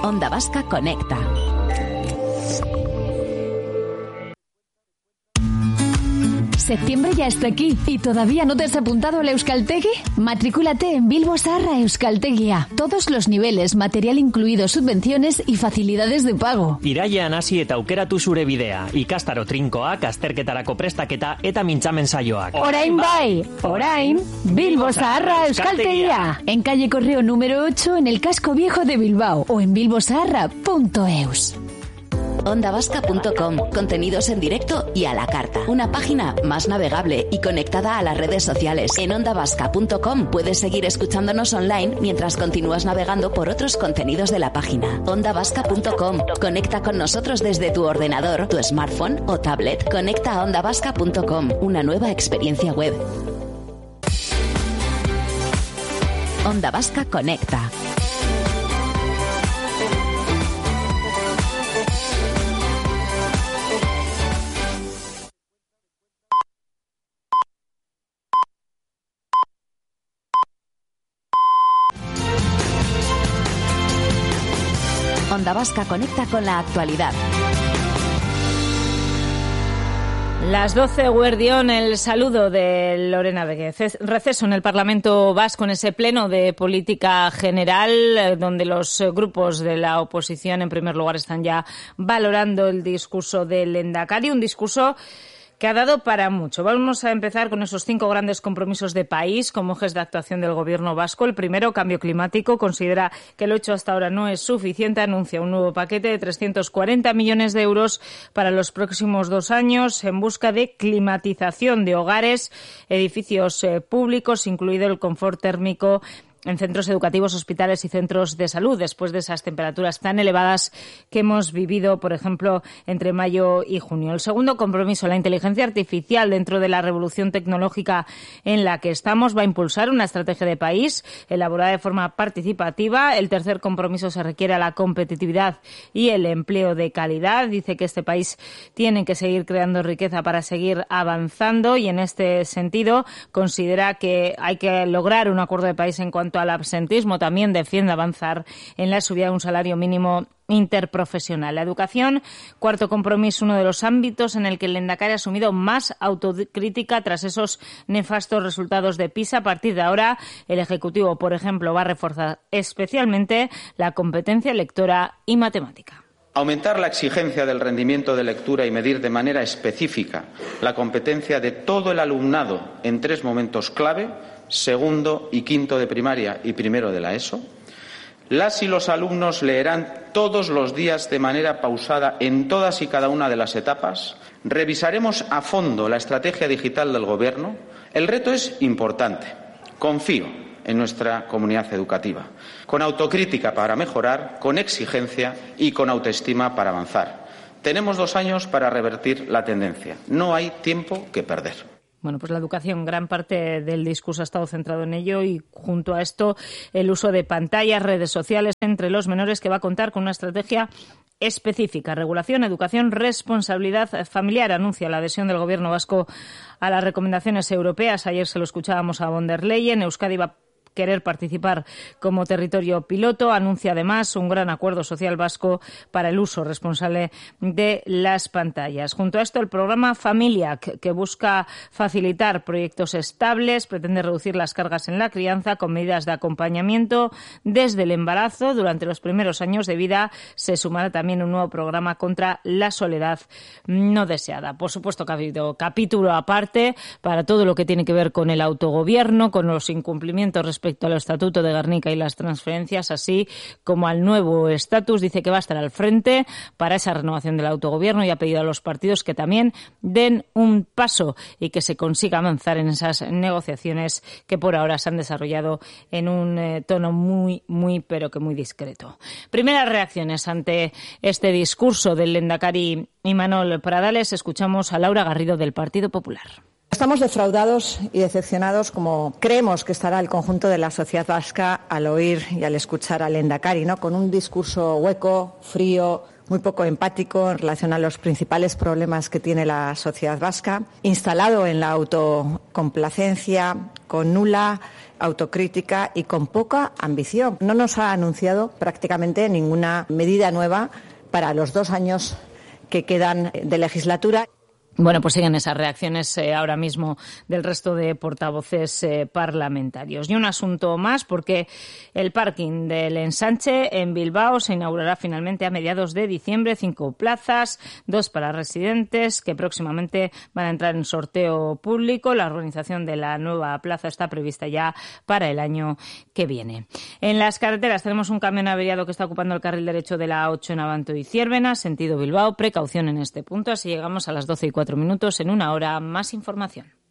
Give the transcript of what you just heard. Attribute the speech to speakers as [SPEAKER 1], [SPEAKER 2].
[SPEAKER 1] Onda Vasca Conecta. Septiembre ya está aquí y ¿todavía no te has apuntado al Euskaltegi? Matrículate en Bilbo Zaharra Euskaltegia. Todos los niveles, material incluido, subvenciones y facilidades de pago.
[SPEAKER 2] Irailean hasi eta aukeratu zure bidea. Ikastaro trinkoak, azterketarako prestaketa eta mintzamen saioak.
[SPEAKER 1] Orain bai, orain, Bilbo Zaharra Euskaltegia. En calle Correo número 8 en el casco viejo de Bilbao o en bilbozarra.eus. ondavasca.com, contenidos en directo y a la carta. Una página más navegable y conectada a las redes sociales. En ondavasca.com puedes seguir escuchándonos online mientras continúas navegando por otros contenidos de la página. ondavasca.com, conecta con nosotros desde tu ordenador, tu smartphone o tablet. Conecta a ondavasca.com, una nueva experiencia web. Onda Vasca Conecta. Onda Vasca Conecta con la actualidad.
[SPEAKER 3] Las 12, Eguerdión, el saludo de Lorena Vélez. Receso en el Parlamento Vasco en ese pleno de política general, donde los grupos de la oposición, en primer lugar, están ya valorando el discurso del Lehendakari, un discurso que ha dado para mucho. Vamos a empezar con esos 5 grandes compromisos de país como ejes de actuación del Gobierno vasco. El primero, cambio climático. Considera que lo hecho hasta ahora no es suficiente. Anuncia un nuevo paquete de 340 millones de euros para los próximos 2 años en busca de climatización de hogares, edificios públicos, incluido el confort térmico en centros educativos, hospitales y centros de salud, después de esas temperaturas tan elevadas que hemos vivido, por ejemplo, entre mayo y junio. El segundo compromiso, la inteligencia artificial dentro de la revolución tecnológica en la que estamos, va a impulsar una estrategia de país elaborada de forma participativa. El tercer compromiso se refiere a la competitividad y el empleo de calidad. Dice que este país tiene que seguir creando riqueza para seguir avanzando y en este sentido considera que hay que lograr un acuerdo de país en cuanto al absentismo. También defiende avanzar en la subida de un salario mínimo interprofesional. La educación, cuarto compromiso, uno de los ámbitos en el que el Lehendakari ha asumido más autocrítica tras esos nefastos resultados de PISA. A partir de ahora, el Ejecutivo, por ejemplo, va a reforzar especialmente la competencia lectora y matemática.
[SPEAKER 4] Aumentar la exigencia del rendimiento de lectura y medir de manera específica la competencia de todo el alumnado en 3 momentos clave: segundo y quinto de primaria y primero de la ESO. Las y los alumnos leerán todos los días de manera pausada en todas y cada una de las etapas. Revisaremos a fondo la estrategia digital del Gobierno. El reto es importante. Confío en nuestra comunidad educativa, con autocrítica para mejorar, con exigencia y con autoestima para avanzar. Tenemos 2 años para revertir la tendencia. No hay tiempo que perder.
[SPEAKER 3] Bueno, pues la educación, gran parte del discurso ha estado centrado en ello y junto a esto el uso de pantallas, redes sociales entre los menores, que va a contar con una estrategia específica. Regulación, educación, responsabilidad familiar. Anuncia la adhesión del Gobierno vasco a las recomendaciones europeas. Ayer se lo escuchábamos a von der Leyen. Euskadi va a querer participar como territorio piloto. Anuncia además un gran acuerdo social vasco para el uso responsable de las pantallas. Junto a esto, el programa Familia, que busca facilitar proyectos estables, pretende reducir las cargas en la crianza con medidas de acompañamiento desde el embarazo. Durante los primeros años de vida se sumará también un nuevo programa contra la soledad no deseada. Por supuesto que ha habido capítulo aparte para todo lo que tiene que ver con el autogobierno, con los incumplimientos respecto al Estatuto de Gernika y las transferencias, así como al nuevo estatus. Dice que va a estar al frente para esa renovación del autogobierno y ha pedido a los partidos que también den un paso y que se consiga avanzar en esas negociaciones que por ahora se han desarrollado en un tono muy, pero que muy discreto. Primeras reacciones ante este discurso del Lehendakari Imanol Pradales. Escuchamos a Laura Garrido del Partido Popular.
[SPEAKER 5] Estamos defraudados y decepcionados, como creemos que estará el conjunto de la sociedad vasca al oír y al escuchar al Lehendakari, ¿no? Con un discurso hueco, frío, muy poco empático en relación a los principales problemas que tiene la sociedad vasca, instalado en la autocomplacencia, con nula autocrítica y con poca ambición. No nos ha anunciado prácticamente ninguna medida nueva para los 2 años que quedan de legislatura.
[SPEAKER 3] Bueno, pues siguen esas reacciones ahora mismo del resto de portavoces parlamentarios. Y un asunto más, porque el parking del Ensanche en Bilbao se inaugurará finalmente a mediados de diciembre. 5 plazas, 2 para residentes, que próximamente van a entrar en sorteo público. La organización de la nueva plaza está prevista ya para el año que viene. En las carreteras tenemos un camión averiado que está ocupando el carril derecho de la A8 en Abanto y Ciérvena, sentido Bilbao. Precaución en este punto, así llegamos a las 12:04 minutos. En una hora, más información.